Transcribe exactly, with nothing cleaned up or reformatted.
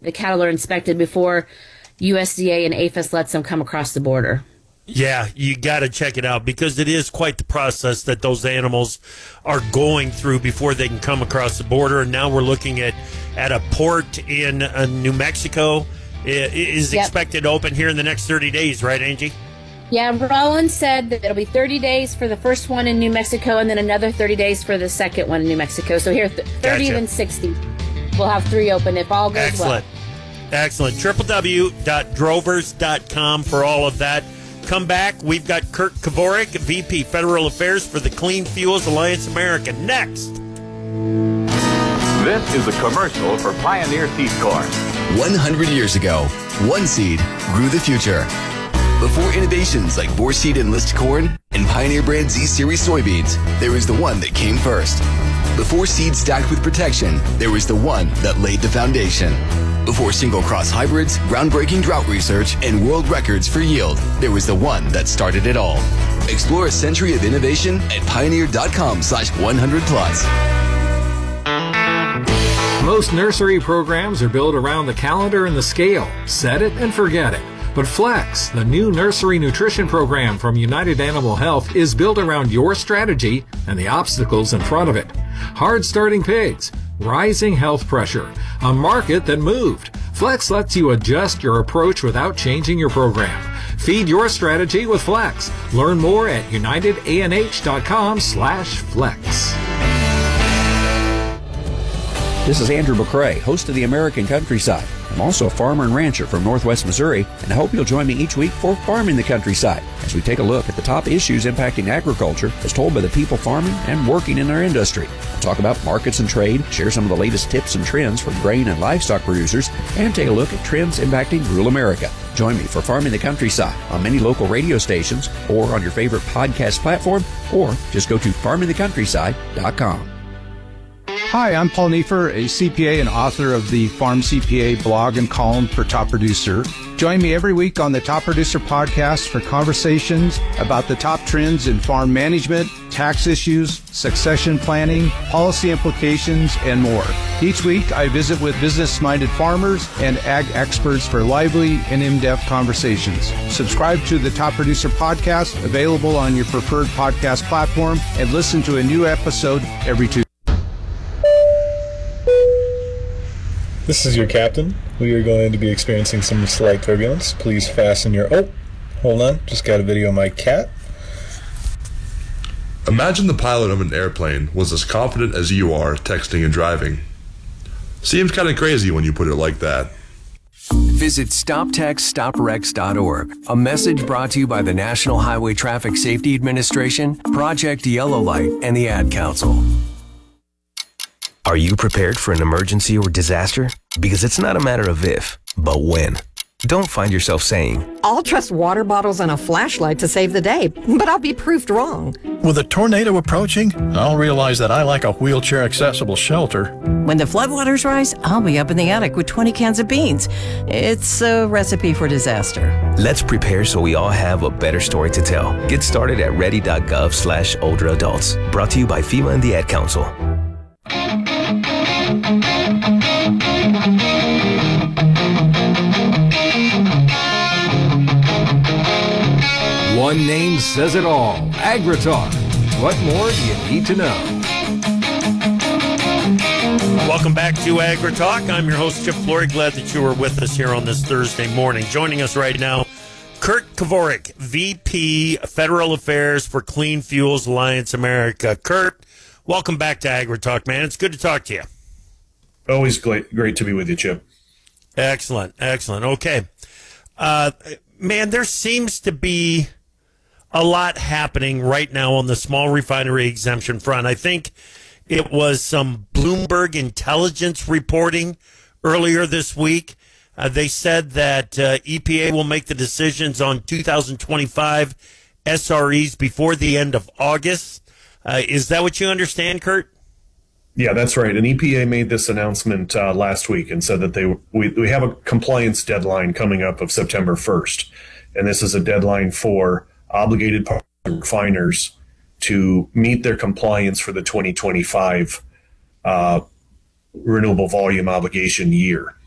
the cattle are inspected before U S D A and APHIS lets them come across the border. Yeah, you got to check it out because it is quite the process that those animals are going through before they can come across the border. And now we're looking at, at a port in uh, New Mexico. It is yep. expected to open here in the next thirty days, right, Angie? Yeah, Rollins said that it'll be thirty days for the first one in New Mexico and then another thirty days for the second one in New Mexico. So here, th- thirty gotcha. and sixty. We'll have three open if all goes Excellent. well. Excellent. w w w dot drovers dot com for all of that. Come back. We've got Kurt Kavorik, V P Federal Affairs for the Clean Fuels Alliance America. Next. This is a commercial for Pioneer Seed Corn. one hundred years ago, one seed grew the future. Before innovations like Vorseed Enlist corn and Pioneer brand Z-Series soybeans, there was the one that came first. Before seeds stacked with protection, there was the one that laid the foundation. Before single-cross hybrids, groundbreaking drought research, and world records for yield, there was the one that started it all. Explore a century of innovation at pioneer.com slash 100 plus. Most nursery programs are built around the calendar and the scale. Set it and forget it. But Flex, the new nursery nutrition program from United Animal Health, is built around your strategy and the obstacles in front of it. Hard starting pigs, rising health pressure, a market that moved. Flex lets you adjust your approach without changing your program. Feed your strategy with Flex. Learn more at unitedanh.com slash flex. This is Andrew McCrae, host of the American Countryside. I'm also a farmer and rancher from Northwest Missouri, and I hope you'll join me each week for Farming the Countryside as we take a look at the top issues impacting agriculture as told by the people farming and working in our industry. We'll talk about markets and trade, share some of the latest tips and trends for grain and livestock producers, and take a look at trends impacting rural America. Join me for Farming the Countryside on many local radio stations or on your favorite podcast platform, or just go to farming the countryside dot com. Hi, I'm Paul Neiffer, a C P A and author of the Farm C P A blog and column for Top Producer. Join me every week on the Top Producer podcast for conversations about the top trends in farm management, tax issues, succession planning, policy implications, and more. Each week, I visit with business-minded farmers and ag experts for lively and in-depth conversations. Subscribe to the Top Producer podcast, available on your preferred podcast platform, and listen to a new episode every Tuesday. This is your captain. We are going to be experiencing some slight turbulence. Please fasten your... Oh, hold on. Just got a video of my cat. Imagine the pilot of an airplane was as confident as you are texting and driving. Seems kind of crazy when you put it like that. Visit stop text stop wrecks dot org. A message brought to you by the National Highway Traffic Safety Administration, Project Yellow Light, and the Ad Council. Are you prepared for an emergency or disaster? Because it's not a matter of if, but when. Don't find yourself saying, I'll trust water bottles and a flashlight to save the day, but I'll be proved wrong. With a tornado approaching, I'll realize that I lack a wheelchair-accessible shelter. When the floodwaters rise, I'll be up in the attic with twenty cans of beans. It's a recipe for disaster. Let's prepare so we all have a better story to tell. Get started at ready.gov slash older adults. Brought to you by FEMA and the Ad Council. One name says it all. AgriTalk. What more do you need to know? Welcome back to AgriTalk. I'm your host, Chip Flory. Glad that you were with us here on this Thursday morning. Joining us right now, Kurt Kavorik, V P Federal Affairs for Clean Fuels Alliance America. Kurt, welcome back to AgriTalk, man. It's good to talk to you. Always great, great to be with you, Chip. Excellent, excellent. Okay. Uh, man, there seems to be a lot happening right now on the small refinery exemption front. I think it was some Bloomberg intelligence reporting earlier this week. Uh, they said that uh, E P A will make the decisions on two thousand twenty-five S R Es before the end of August. Uh, is that what you understand, Kurt? Yeah, that's right. And E P A made this announcement uh, last week and said that they we, we have a compliance deadline coming up of September first. And this is a deadline for obligated refiners to meet their compliance for the twenty twenty-five uh, renewable volume obligation year.